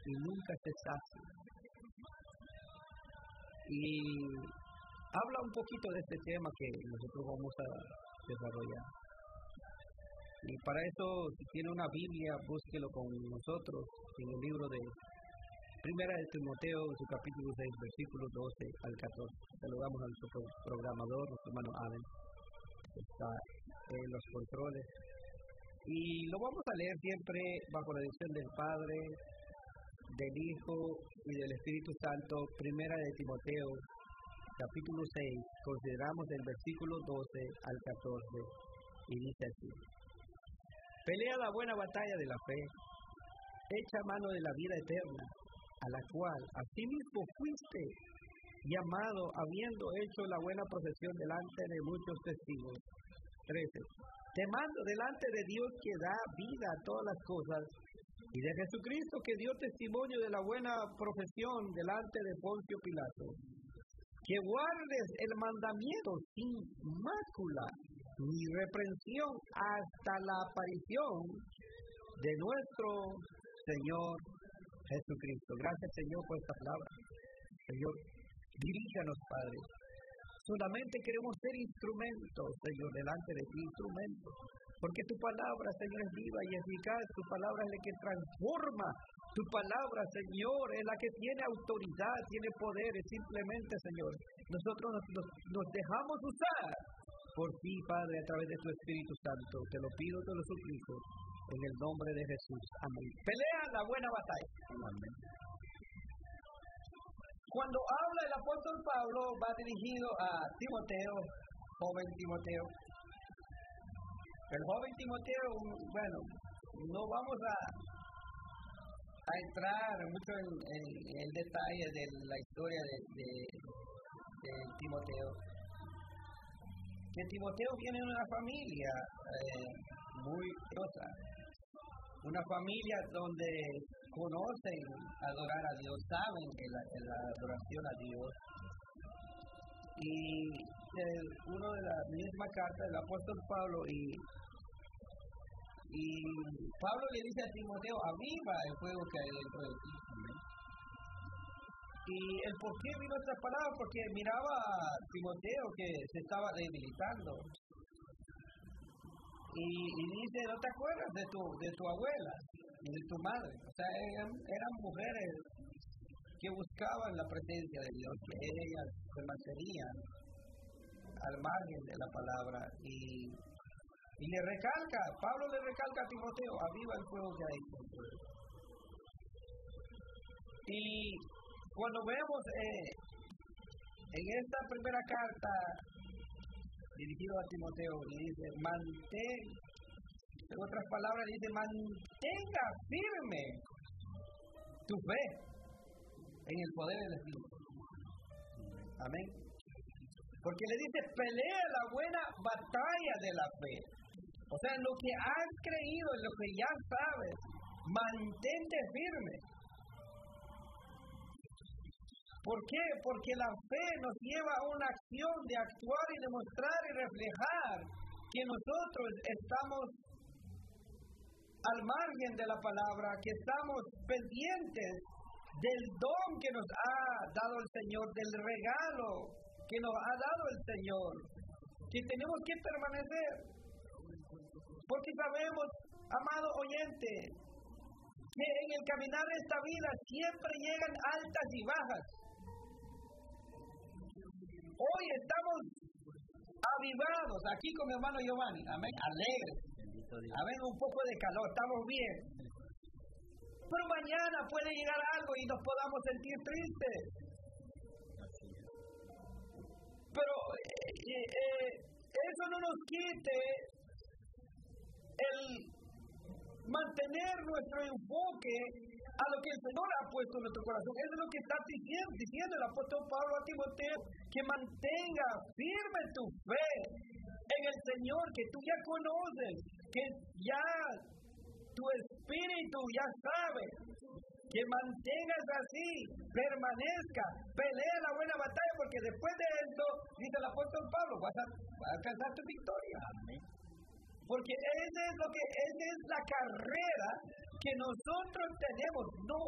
y nunca se sacia. Y habla un poquito de este tema que nosotros vamos a desarrollar. Y para eso, si tiene una Biblia, búsquelo con nosotros en el libro de Primera de Timoteo, su capítulo 6, versículos 12 al 14. Saludamos a nuestro programador, nuestro hermano Adam, que está en los controles. Y lo vamos a leer siempre bajo la dirección del Padre, del Hijo y del Espíritu Santo. Primera de Timoteo, capítulo 6, consideramos el versículo 12 al 14, y dice así: pelea la buena batalla de la fe, echa mano de la vida eterna, a la cual asimismo fuiste llamado, habiendo hecho la buena profesión delante de muchos testigos. 13. Te mando delante de Dios que da vida a todas las cosas, y de Jesucristo que dio testimonio de la buena profesión delante de Poncio Pilato, que guardes el mandamiento sin mácula ni reprensión hasta la aparición de nuestro Señor Jesucristo. Gracias, Señor, por esta palabra. Señor, diríjanos, Padre. Solamente queremos ser instrumentos, Señor, delante de ti, instrumentos. Porque tu palabra, Señor, es viva y eficaz. Tu palabra es la que transforma. Tu palabra, Señor, es la que tiene autoridad, tiene poderes. Simplemente, Señor, nosotros nos dejamos usar por ti, Padre, a través de tu Espíritu Santo. Te lo pido, te lo suplico, en el nombre de Jesús. Amén. Pelea la buena batalla. Amén. Cuando habla el apóstol Pablo, va dirigido a Timoteo, joven Timoteo. El joven Timoteo, bueno, no vamos a entrar mucho en el detalle de la historia de Timoteo. Que Timoteo viene de una familia muy grosa, una familia donde conocen adorar a Dios, saben la adoración a Dios. Y uno de la misma carta del apóstol Pablo, y Pablo le dice a Timoteo: aviva el fuego que hay dentro de ti. Y el por qué vino esta palabra, porque miraba a Timoteo que se estaba debilitando. Y dice: ¿no te acuerdas de tu abuela y de tu madre? O sea, eran mujeres que buscaban la presencia de Dios, que ellas se mantenían al margen de la palabra. Y le recalca, Pablo le recalca a Timoteo: aviva el fuego que hay dentro de ti. Y cuando vemos en esta primera carta dirigido a Timoteo, dice: mantén, en otras palabras dice: mantenga firme tu fe en el poder del Espíritu. Amén. Porque le dice: pelea la buena batalla de la fe. O sea, en lo que has creído, en lo que ya sabes, mantente firme. ¿Por qué? Porque la fe nos lleva a una acción de actuar y demostrar y reflejar que nosotros estamos al margen de la palabra, que estamos pendientes del don que nos ha dado el Señor, del regalo que nos ha dado el Señor, que tenemos que permanecer. Porque sabemos, amado oyente, que en el caminar de esta vida siempre llegan altas y bajas. Hoy estamos avivados aquí con mi hermano Giovanni, amén, alegres, amén, un poco de calor, estamos bien. Pero mañana puede llegar algo y nos podamos sentir tristes. Pero eso no nos quite el mantener nuestro enfoque a lo que el Señor ha puesto en nuestro corazón. Eso es lo que está diciendo el apóstol Pablo a Timoteo: que mantenga firme tu fe en el Señor, que tú ya conoces, que ya tu espíritu ya sabe, que mantengas así, permanezca, pelea la buena batalla, porque después de esto, dice el apóstol Pablo, vas a alcanzar tu victoria. Amén. Porque esa es la carrera que nosotros tenemos. No